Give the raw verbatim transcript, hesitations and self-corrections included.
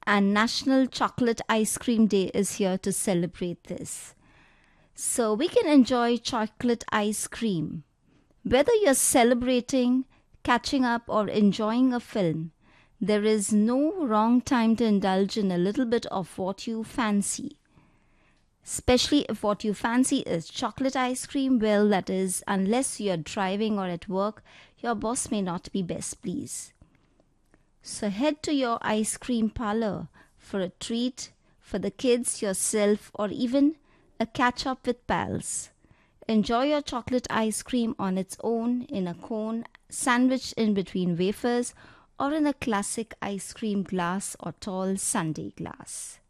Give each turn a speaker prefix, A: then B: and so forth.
A: and National Chocolate Ice Cream Day is here to celebrate this. So we can enjoy chocolate ice cream. Whether you're celebrating, catching up, or enjoying a film, there is no wrong time to indulge in a little bit of what you fancy. Especially if what you fancy is chocolate ice cream, well, that is, unless you're driving or at work, your boss may not be best pleased. So head to your ice cream parlor for a treat for the kids, yourself, or even a catch up with pals. Enjoy your chocolate ice cream on its own, in a cone, sandwiched in between wafers, or in a classic ice cream glass or tall sundae glass.